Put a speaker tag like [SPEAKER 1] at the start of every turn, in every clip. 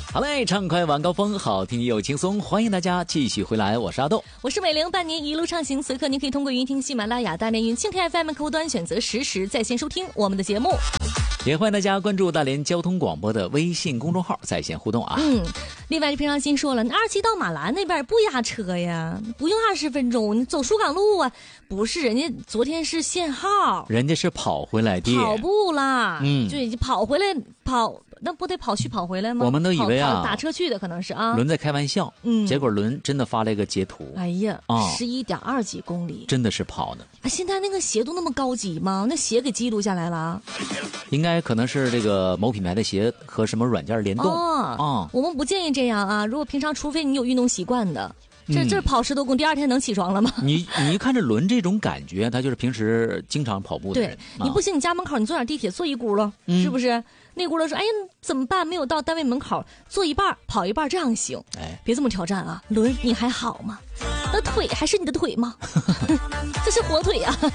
[SPEAKER 1] 好嘞，畅快晚高峰，好听又轻松，欢迎大家继续回来，我是阿豆，
[SPEAKER 2] 我是美玲，伴您一路畅行。此刻您可以通过云听喜马拉雅、大连云蜻蜓 FM 客户端选择实时在线收听我们的节目，
[SPEAKER 1] 也欢迎大家关注大连交通广播的微信公众号在线互动啊。
[SPEAKER 2] 另外，平常心说了，那27到马兰那边不压车呀，不用20分钟，你走蜀港路啊，不是，人家昨天是限号，
[SPEAKER 1] 人家是跑回来的，
[SPEAKER 2] 跑步啦，就跑回来跑。那不得跑去跑回来吗？
[SPEAKER 1] 我们都以为啊，
[SPEAKER 2] 打车去的可能是啊。
[SPEAKER 1] 轮在开玩笑，结果轮真的发了一个截图。
[SPEAKER 2] 哎呀，11.2几公里，
[SPEAKER 1] 真的是跑的。
[SPEAKER 2] 啊，现在那个鞋都那么高级吗？那鞋给记录下来了？
[SPEAKER 1] 应该可能是这个某品牌的鞋和什么软件联动。
[SPEAKER 2] 我们不建议这样啊。如果平常除非你有运动习惯的。这跑10多公里，第二天能起床了吗？
[SPEAKER 1] 你一看这轮这种感觉，他就是平时经常跑步的人。
[SPEAKER 2] 对，你不行，你家门口你坐点地铁，坐一轱辘，是不是？那轱辘说：“哎呀，怎么办？没有到单位门口，坐一半，跑一半，这样行。”别这么挑战啊！轮你还好吗？那腿还是你的腿吗？这是火腿啊！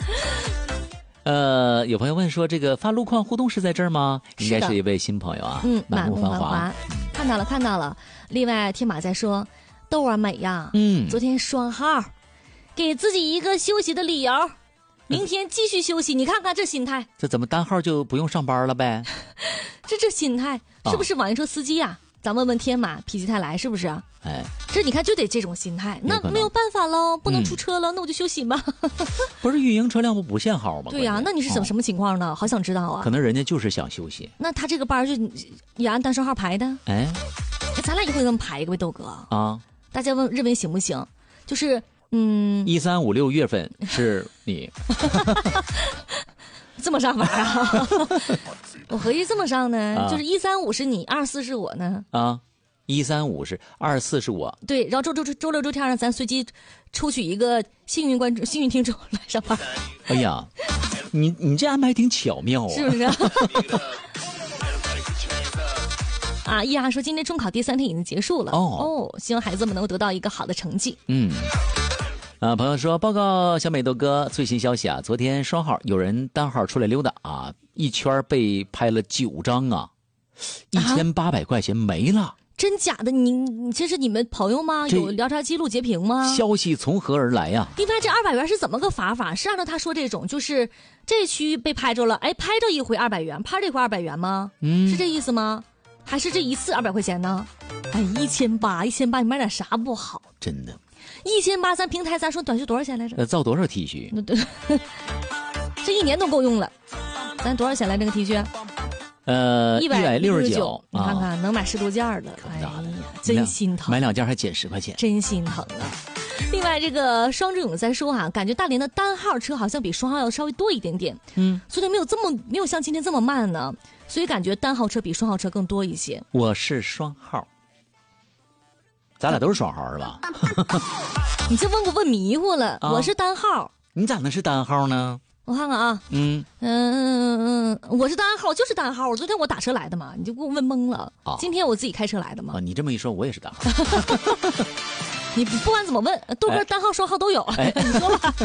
[SPEAKER 1] 有朋友问说，这个发路况互动是在这儿吗？应该是一位新朋友啊。
[SPEAKER 2] 满目繁华，看到了。另外，天马在说。豆儿美呀，昨天双号，给自己一个休息的理由，明天继续休息。你看看这心态，
[SPEAKER 1] 这怎么单号就不用上班了呗？
[SPEAKER 2] 这心态是不是网约车司机啊？咱问问天马，否极泰来是不是？这你看就得这种心态，那没有办法喽，不能出车了，那我就休息吧。
[SPEAKER 1] 不是运营车辆不限号吗？
[SPEAKER 2] 对呀，那你是什么情况呢？好想知道啊。
[SPEAKER 1] 可能人家就是想休息。
[SPEAKER 2] 那他这个班就也按单双号排的？咱俩一会儿给他们排一个呗，豆哥啊。大家认为行不行？就是
[SPEAKER 1] 1356月份是你
[SPEAKER 2] 这么上法啊？我合计这么上呢，就是135是你，24是我呢。
[SPEAKER 1] 135是24是我。
[SPEAKER 2] 对，然后周六周天让咱随机抽取一个幸运观众、幸运听众来上班。
[SPEAKER 1] 哎呀，你这安排挺巧妙啊，
[SPEAKER 2] 是不是？易涵说今天中考第3天已经结束了希望孩子们能够得到一个好的成绩。
[SPEAKER 1] 朋友说报告小美豆哥最新消息啊，昨天双号有人单号出来溜达啊，一圈被拍了9张啊，1800块钱没了。
[SPEAKER 2] 真假的？你这是你们朋友吗？有聊天记录截屏吗？
[SPEAKER 1] 消息从何而来呀？
[SPEAKER 2] 另外这200元是怎么个法？是按照他说这种，就是这区被拍着了，拍着一回200元，拍这回200元吗？是这意思吗？还是这一次200块钱呢？1800，你买点啥不好？
[SPEAKER 1] 真的
[SPEAKER 2] ，1800，咱平台咱说短袖多少钱来着？
[SPEAKER 1] 造多少 T 恤？
[SPEAKER 2] 这1年都够用了。咱多少钱来这个 T 恤
[SPEAKER 1] ？169，
[SPEAKER 2] 你看看能买10多件了。哎呀，真心疼，
[SPEAKER 1] 买2件还减10块钱，
[SPEAKER 2] 真心疼啊！另外，这个双志勇在说啊，感觉大连的单号车好像比双号要稍微多一点点，所以没有像今天这么慢呢。所以感觉单号车比双号车更多一些。我
[SPEAKER 1] 是双号，咱俩都是双号是吧？
[SPEAKER 2] 你这问迷糊了。我是单号，
[SPEAKER 1] 你咋能是单号呢？
[SPEAKER 2] 我看看啊，我是单号，就是单号。昨天我打车来的嘛，你就给我问懵了。今天我自己开车来的嘛。
[SPEAKER 1] 你这么一说，我也是单号。
[SPEAKER 2] 你不管怎么问，豆哥单号双号都有。你说吧。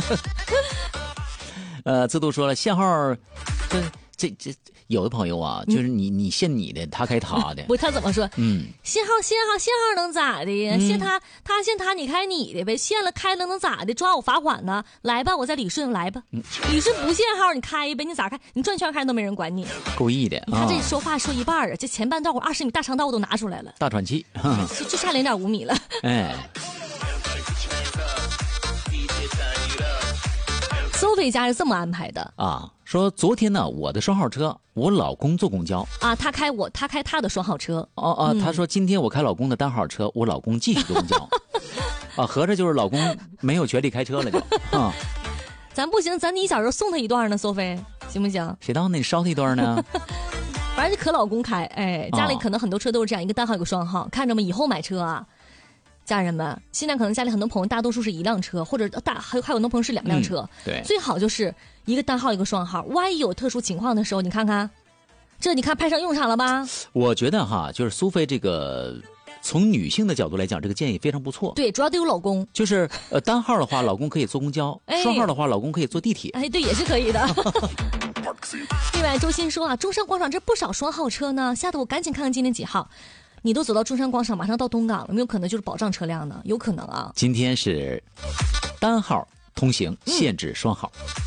[SPEAKER 1] 自度说了限号，这有的朋友啊，就是你限你的，他开他的。
[SPEAKER 2] 不，他怎么说？限号能咋的呀？限他限他，你开你的呗。限了开了能咋的？抓我罚款呢？来吧，我在理顺来吧。理顺不限号，你开呗，你咋开？你转圈开都没人管你。
[SPEAKER 1] 故意的。
[SPEAKER 2] 你看这说话说一半啊，这前半段我20米大肠道我都拿出来了，
[SPEAKER 1] 大喘气，
[SPEAKER 2] 就差0.5米了。Sophie 家是这么安排的
[SPEAKER 1] 啊，说昨天呢，我的双号车，我老公坐公交
[SPEAKER 2] 啊，他开他的双号车。
[SPEAKER 1] 他说今天我开老公的单号车，我老公继续坐公交。合着就是老公没有权利开车了就。
[SPEAKER 2] 咱不行，咱1小时送他一段呢，Sophie行不行？
[SPEAKER 1] 谁当你捎他一段呢？
[SPEAKER 2] 反正就可老公开，家里可能很多车都是这样，一个单号一个双号，看着吗？以后买车啊。家人们，现在可能家里很多朋友大多数是1辆车，或者还有很多朋友是2辆车，
[SPEAKER 1] 对，
[SPEAKER 2] 最好就是一个单号一个双号，万一有特殊情况的时候，你看看，这你看派上用场了吧？
[SPEAKER 1] 我觉得哈，就是苏菲这个从女性的角度来讲，这个建议非常不错。
[SPEAKER 2] 对，主要得有老公，
[SPEAKER 1] 就是单号的话，老公可以坐公交；双号的话，老公可以坐地铁。
[SPEAKER 2] 对，也是可以的。另外，周鑫说啊，中山广场这不少双号车呢，吓得我赶紧看看今天几号。 你都走到中山广场，马上到东港了，没有可能就是保障车辆呢？有可能啊。
[SPEAKER 1] 今天是单号通行，限制双号。